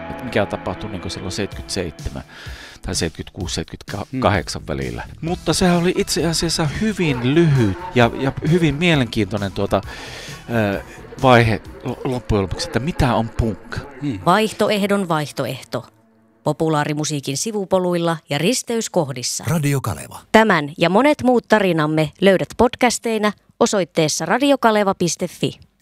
että mikä tapahtui niin silloin 77 tai 76-78 välillä. Mutta sehän oli itse asiassa hyvin lyhyt ja hyvin mielenkiintoinen vaihe loppujen lopuksi, että mitä on punk. Vaihtoehdon vaihtoehto. Populaarimusiikin sivupoluilla ja risteyskohdissa. Radio Kaleva. Tämän ja monet muut tarinamme löydät podcasteina osoitteessa radiokaleva.fi.